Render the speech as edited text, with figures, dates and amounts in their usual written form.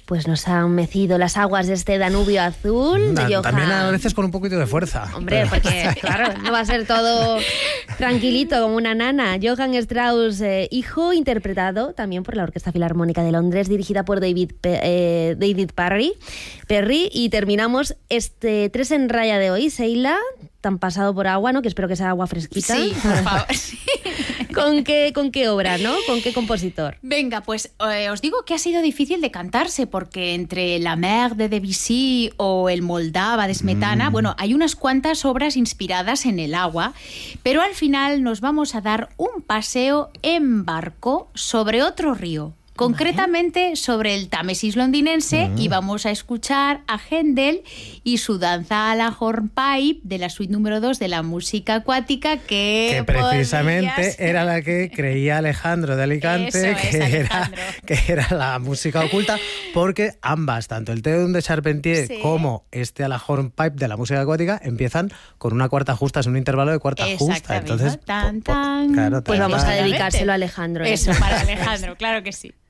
pues nos han mecido las aguas de este Danubio azul. También a veces con un poquito de fuerza. Hombre, porque claro, no va a ser todo tranquilito como una nana. Johann Strauss, hijo, interpretado también por la Orquesta Filarmónica de Londres, dirigida por David Perry. Y terminamos este 3 en raya de hoy, Seila, tan pasado por agua, ¿no? Que espero que sea agua fresquita. Sí, por favor. Sí. ¿Con qué obra, no? ¿Con qué compositor? Venga, pues os digo que ha sido difícil decantarse, porque entre La Mer de Debussy o El Moldava de Smetana, bueno, hay unas cuantas obras inspiradas en el agua, pero al final nos vamos a dar un paseo en barco sobre otro río. Concretamente sobre el Támesis londinense, y vamos a escuchar a Händel y su danza a la hornpipe de la suite número 2 de la música acuática, que precisamente era la que creía Alejandro de Alicante, que era la música oculta, porque ambas, tanto el Te Deum de Charpentier como este a la hornpipe de la música acuática, empiezan con una cuarta justa, es un intervalo de cuarta justa. Entonces, tan. Pues vamos a dedicárselo a Alejandro. Eso, para Alejandro, claro que sí.